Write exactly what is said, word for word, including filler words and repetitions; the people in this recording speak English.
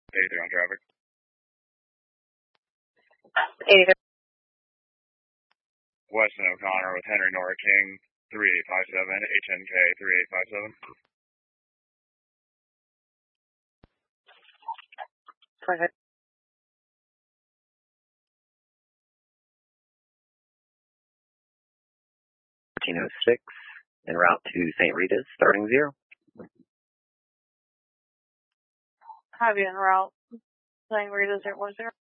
eighty-three on traffic. eighty-three. Weston O'Connor with Henry Nora King, three eight five seven, H N K three eight five seven. Perfect. fourteen oh six, en route to Saint Rita's, starting zero. Have you en route, Saint Rita's eight one zero.